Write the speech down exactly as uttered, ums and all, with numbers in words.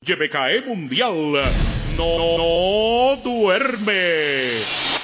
Y B K E Mundial no, no duerme.